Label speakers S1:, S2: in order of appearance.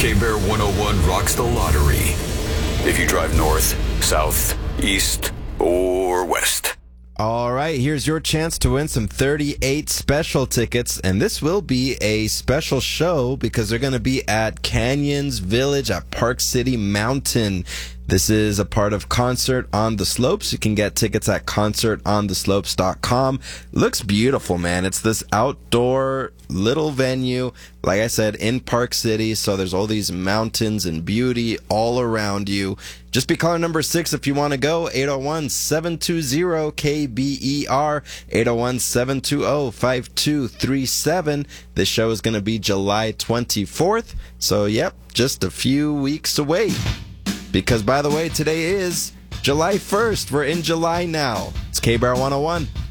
S1: K-Bear 101 rocks the lottery. If you drive north, south, east, or west.
S2: All right, here's your chance to win some 38 special tickets, and this will be a special show because they're going to be at Canyons Village at Park City Mountain. This is a part of Concert on the Slopes. You can get tickets at concertontheslopes.com. Looks beautiful, man. It's this outdoor little venue, like I said, in Park City. So there's all these mountains and beauty all around you. Just be caller number 6 if you want to go. 801-720-KBER. 801-720-5237. This show is going to be July 24th. So, yep, just a few weeks away. Because, by the way, today is July 1st. We're in July now. It's K-Bear 101.